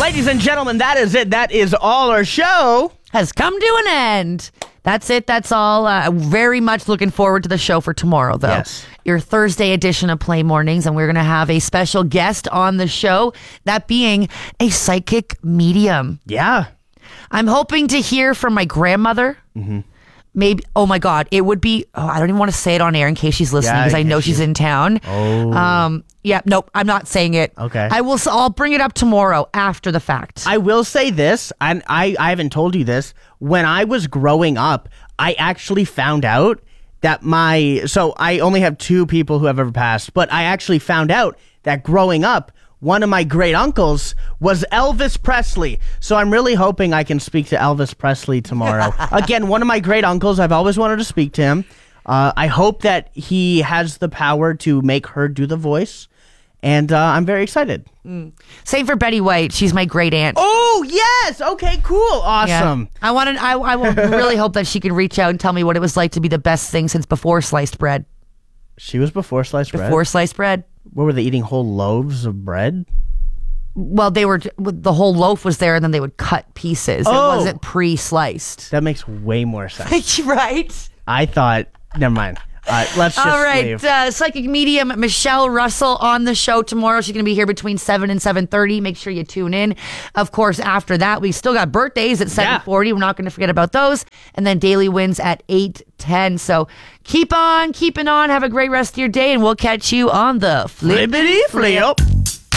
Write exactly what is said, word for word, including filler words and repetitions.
Ladies and gentlemen, that is it. That is all. Our show has come to an end. That's it. That's all. Uh, very much looking forward to the show for tomorrow, though. Yes. Your Thursday edition of Play Mornings, and we're going to have a special guest on the show, that being a psychic medium. Yeah. I'm hoping to hear from my grandmother. Mm-hmm. Maybe, oh my God, it would be, oh, I don't even want to say it on air in case she's listening because Yeah, I know she- she's in town. Oh. Um, yeah, nope, I'm not saying it. Okay. I will, I'll bring it up tomorrow after the fact. I will say this, and I, I haven't told you this. When I was growing up, I actually found out that my, so I only have two people who have ever passed, but I actually found out that growing up, one of my great uncles was Elvis Presley. So I'm really hoping I can speak to Elvis Presley tomorrow. Again, one of my great uncles. I've always wanted to speak to him. Uh, I hope that he has the power to make her do the voice. And uh, I'm very excited. Mm. Same for Betty White. She's my great aunt. Oh, yes. Okay, cool. Awesome. Yeah. I want to, I, I will really hope that she can reach out and tell me what it was like to be the best thing since before sliced bread. She was before sliced bread? Before sliced bread. What were they eating? Whole loaves of bread? Well, they were, the whole loaf was there and then they would cut pieces. Oh. It wasn't pre-sliced. That makes way more sense. Right? I thought, never mind. All right, let's just All right, leave. uh, psychic medium Michelle Russell on the show tomorrow. She's going to be here between seven and seven thirty. Make sure you tune in. Of course, after that, we still got birthdays at seven forty. We're not going to forget about those. And then daily wins at eight ten. So keep on keeping on. Have a great rest of your day, and we'll catch you on the Flippity Flippity flip.